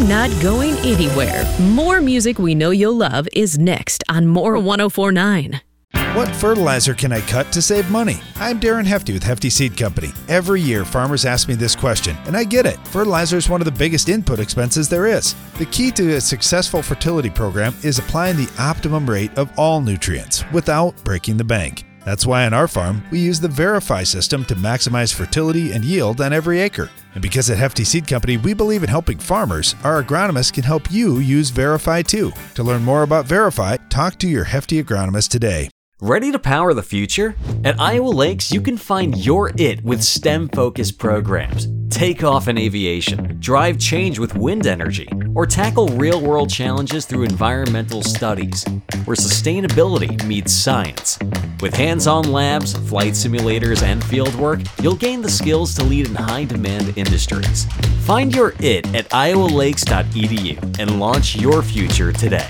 not going anywhere. More music we know you'll love is next on More 1049. What fertilizer can I cut to save money? I'm Darren Hefty with Hefty Seed Company. Every year, farmers ask me this question, and I get it. Fertilizer is one of the biggest input expenses there is. The key to a successful fertility program is applying the optimum rate of all nutrients without breaking the bank. That's why on our farm, we use the Verify system to maximize fertility and yield on every acre. And because at Hefty Seed Company, we believe in helping farmers, our agronomists can help you use Verify too. To learn more about Verify, talk to your Hefty agronomist today. Ready to power the future? At Iowa Lakes, you can find your it with STEM-focused programs. Take off in aviation, drive change with wind energy, or tackle real-world challenges through environmental studies, where sustainability meets science. With hands-on labs, flight simulators, and fieldwork, you'll gain the skills to lead in high-demand industries. Find your it at iowalakes.edu and launch your future today.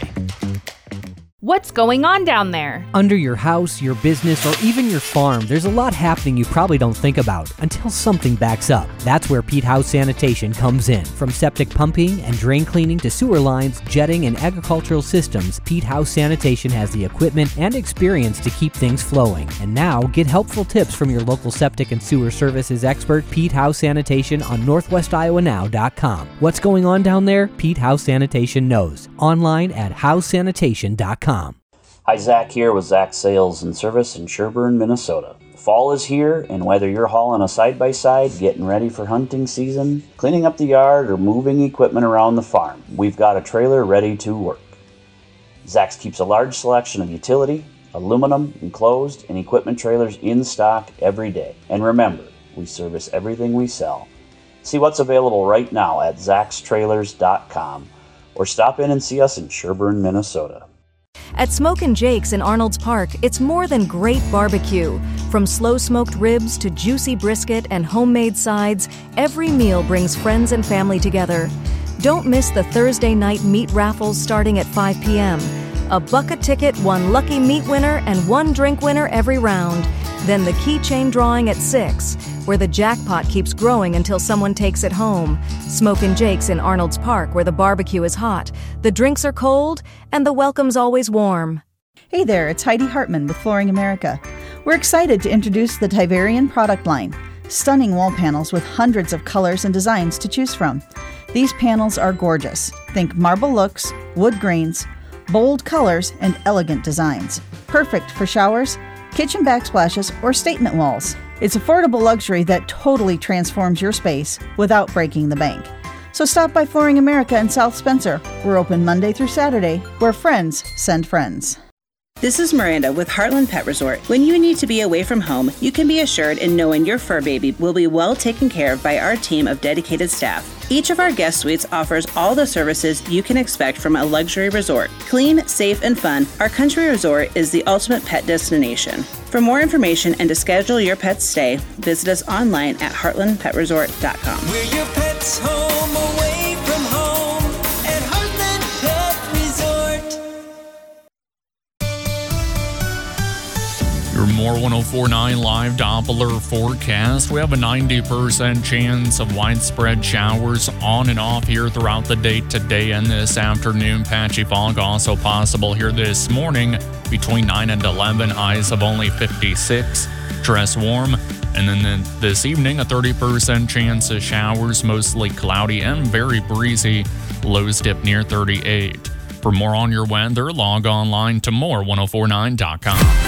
What's going on down there? Under your house, your business, or even your farm, there's a lot happening you probably don't think about until something backs up. That's where Pete House Sanitation comes in. From septic pumping and drain cleaning to sewer lines, jetting, and agricultural systems, Pete House Sanitation has the equipment and experience to keep things flowing. And now, get helpful tips from your local septic and sewer services expert, Pete House Sanitation, on NorthwestIowaNow.com. What's going on down there? Pete House Sanitation knows. Online at housesanitation.com. Hi, Zach here with Zach Sales and Service in Sherburne, Minnesota. Fall is here, and whether you're hauling a side-by-side, getting ready for hunting season, cleaning up the yard, or moving equipment around the farm, we've got a trailer ready to work. Zach's keeps a large selection of utility, aluminum, enclosed, and equipment trailers in stock every day. And remember, we service everything we sell. See what's available right now at zachstrailers.com or stop in and see us in Sherburne, Minnesota. At Smokin' Jake's in Arnold's Park, it's more than great barbecue. From slow-smoked ribs to juicy brisket and homemade sides, every meal brings friends and family together. Don't miss the Thursday night meat raffles starting at 5 p.m. A buck a ticket, one lucky meat winner, and one drink winner every round. Then the keychain drawing at 6, where the jackpot keeps growing until someone takes it home. Smokin' Jake's in Arnold's Park, where the barbecue is hot, the drinks are cold, and the welcome's always warm. Hey there, it's Heidi Hartman with Flooring America. We're excited to introduce the Tiverian product line. Stunning wall panels with hundreds of colors and designs to choose from. These panels are gorgeous. Think marble looks, wood grains, bold colors, and elegant designs. Perfect for showers, kitchen backsplashes, or statement walls. It's affordable luxury that totally transforms your space without breaking the bank. So stop by Flooring America in South Spencer. We're open Monday through Saturday, where friends send friends. This is Miranda with Heartland Pet Resort. When you need to be away from home, you can be assured in knowing your fur baby will be well taken care of by our team of dedicated staff. Each of our guest suites offers all the services you can expect from a luxury resort. Clean, safe, and fun, our country resort is the ultimate pet destination. For more information and to schedule your pet's stay, visit us online at heartlandpetresort.com. We're your pet's home, away from home at Heartland Pet Resort. Your More 1049 live Doppler forecast. We have a 90% chance of widespread showers on and off here throughout the day today and this afternoon. Patchy fog also possible here this morning between 9 and 11. Highs of only 56. Dress warm. And then this evening, a 30% chance of showers, mostly cloudy and very breezy. Lows dip near 38. For more on your weather, log online to more1049.com.